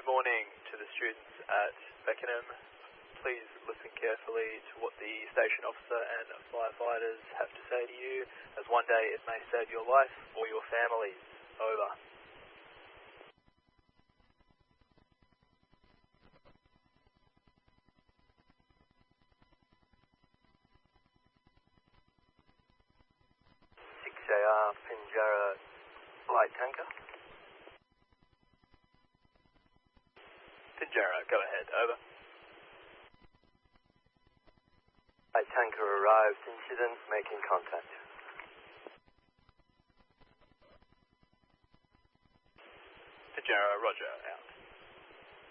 Good morning to the students at Beckenham. Please listen carefully to what the station officer and firefighters have to say to you, as one day it may save your life or your family's. Over. AR Pinjarra light tanker. Pinjarra, go ahead. Over. Light tanker arrives. Incident, making contact. Pinjarra, roger.